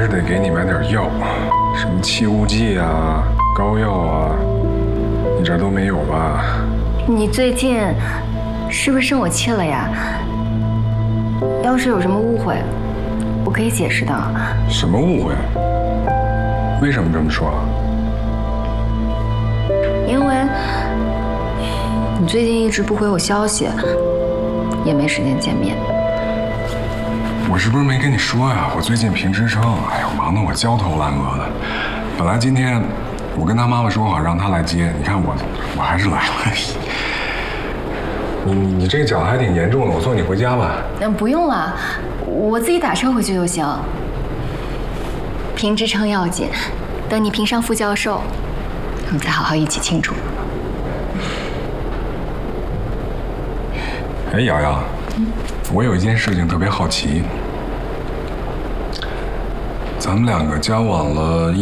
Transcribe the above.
是得给你买点药，什么气雾剂啊、膏药啊，你这儿都没有吧？ 你最近是不是生我气了呀？要是有什么误会，我可以解释的。 什么误会？为什么这么说啊？ 因为你最近一直不回我消息，也没时间见面。 我是不是没跟你说呀？我最近评职称，哎呦，忙得我焦头烂额的。本来今天我跟他妈妈说好让他来接，你看我还是来了。你这个脚还挺严重的，我送你回家吧。 不用了，我自己打车回去就行。评职称要紧，等你评上副教授，我们再好好一起庆祝。 哎，瑶瑶，我有一件事情特别好奇，咱们两个交往了1